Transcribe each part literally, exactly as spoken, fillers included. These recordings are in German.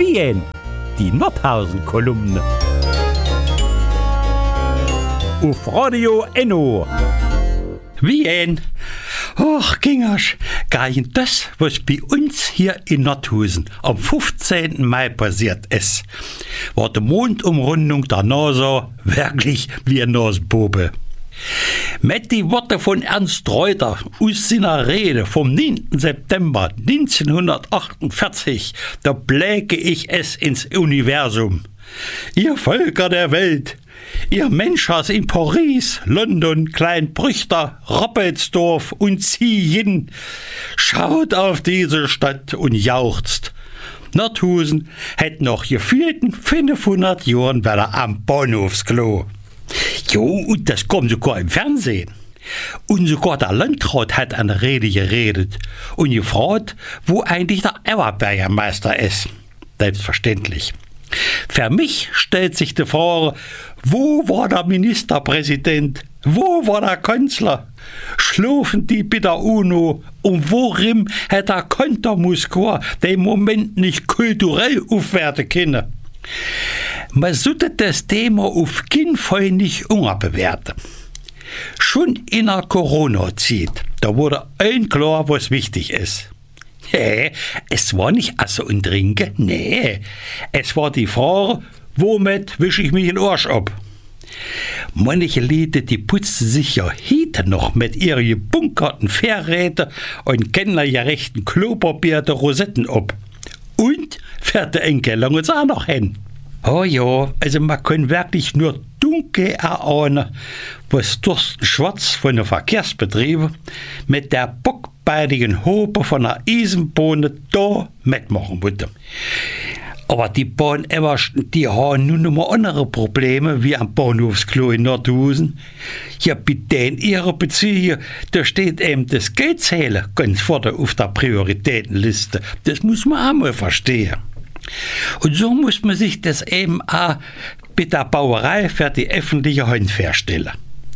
Wien, die Nordhausen-Kolumne. Auf Radio Enno. Wien. Och, Gingersch, gein das, was bei uns hier in Nordhausen am fünfzehnten Mai passiert ist, war die Mondumrundung der NASA wirklich wie ein Nasbobe. Mit die Worte von Ernst Reuter aus seiner Rede vom neunten September neunzehnhundertachtundvierzig, da bläge ich es ins Universum. Ihr Völker der Welt, ihr Menschers in Paris, London, Kleinbrüchter, Roppelsdorf und Ziehen, schaut auf diese Stadt und jauchzt. Nordhausen hätt noch gefühlten fünfhundert Jahren wieder am Bahnhofsklo. Jo, und das kommt sogar im Fernsehen. Und sogar der Landrat hat eine Rede geredet und gefragt, wo eigentlich der Oberbürgermeister ist. Selbstverständlich. Für mich stellt sich die Frage, wo war der Ministerpräsident? Wo war der Kanzler? Schlafen die bei der UNO? Und worin hat der Kontermuskor den Moment nicht kulturell aufwerten können? Man sollte das Thema auf keinen Fall nicht unterbewerten. Schon in der Corona-Zeit, da wurde allen klar, was wichtig ist. Nee, es war nicht Essen und Trinken, nee, es war die Frage, womit wische ich mich den Arsch ab? Manche Leute, die putzten sich ja heute noch mit ihren gebunkerten Fährräten und kennergerechten Klopapier der Rosetten ab. Und fährt der Enkel lang uns auch noch hin. Oh ja, also man kann wirklich nur dunkel erahnen, was Thorsten Schwarz von den Verkehrsbetrieben mit der bockbeinigen Hope von der Eisenbahn da mitmachen wollte. Aber die Bahnewersten, die haben nun noch mal andere Probleme wie am Bahnhofsklo in Nordhausen. Ja, bei denen ihre Bezüge, da steht eben das Geldzählen ganz vorne auf der Prioritätenliste. Das muss man auch mal verstehen. Und so muss man sich das eben auch mit der Bauerei für die öffentliche Hand vorstellen.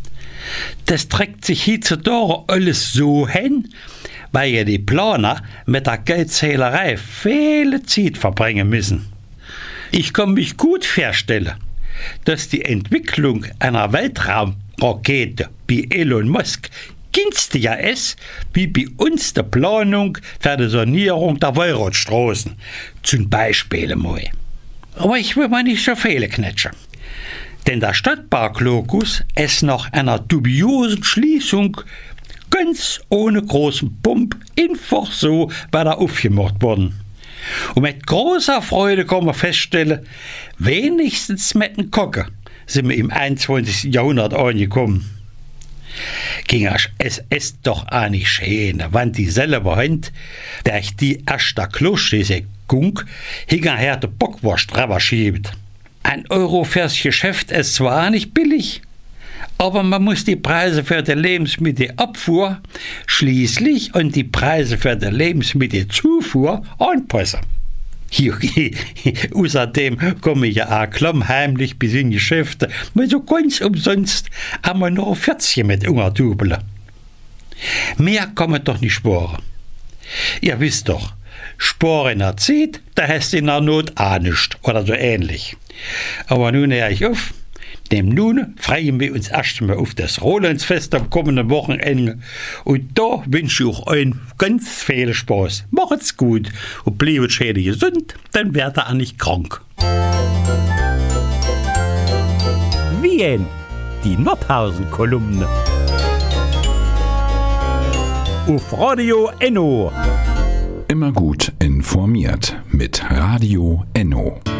Das trägt sich heutzutage alles so hin, weil ja die Planer mit der Geldzählerei viele Zeit verbringen müssen. Ich kann mich gut vorstellen, dass die Entwicklung einer Weltraumrakete bei Elon Musk günstiger ist, wie bei uns die Planung für die Sanierung der Wallradstraßen. Zum Beispiel mal. Aber ich will mal nicht so viele knetschen. Denn der Stadtpark Locus ist nach einer dubiosen Schließung ganz ohne großen Pump einfach so weiter aufgemacht worden. Und mit großer Freude kann man feststellen, wenigstens mit dem Kocken sind wir im einundzwanzigsten Jahrhundert angekommen. Gingersch, es ist doch auch nicht schön, wenn die selber Hand, der ich die erste Kloschließung hinterher die Bockwurst drüber schiebt. Ein Euro fürs Geschäft ist zwar nicht billig, aber man muss die Preise für die Lebensmittelabfuhr schließlich und die Preise für die Lebensmittelzufuhr anpassen. Außerdem komme ich ja auch klammheimlich bis in Geschäfte, weil so ganz umsonst haben wir noch vierzig mit Ungertubele. Mehr kann man doch nicht sparen. Ihr wisst doch, Sparen in der Zeit, da hast du in der Not auch nichts oder so ähnlich. Aber nun höre ich auf. Dem nun freuen wir uns erst mal auf das Rolandsfest am kommenden Wochenende. Und da wünsche ich euch allen ganz viel Spaß. Macht's gut und bleibt schön gesund, dann werdet ihr auch nicht krank. Wien, die Nordhausen-Kolumne. Auf Radio Enno. Immer gut informiert mit Radio Enno.